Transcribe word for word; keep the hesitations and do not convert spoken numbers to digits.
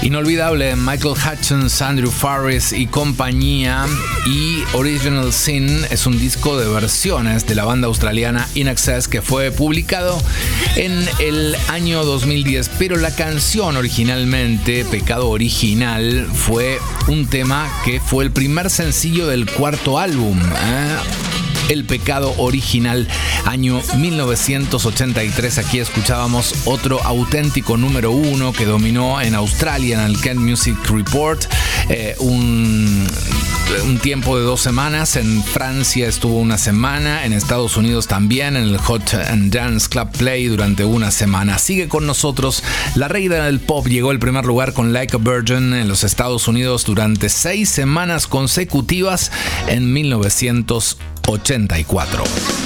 Inolvidable Michael Hutchence, Andrew Farris y compañía. Y Original Sin es un disco de versiones de la banda australiana In Excess que fue publicado en el año dos mil diez, pero la canción originalmente, Pecado Original, fue un tema que fue el primer sencillo del cuarto álbum, ¿eh? El Pecado Original, año mil novecientos ochenta y tres. Aquí escuchábamos otro auténtico número uno que dominó en Australia en el Kent Music Report eh, un, un tiempo de dos semanas. En Francia estuvo una semana, en Estados Unidos también, en el Hot and Dance Club Play durante una semana. Sigue con nosotros la reina del pop. Llegó al primer lugar con Like a Virgin en los Estados Unidos durante seis semanas consecutivas en mil novecientos ochenta y cuatro.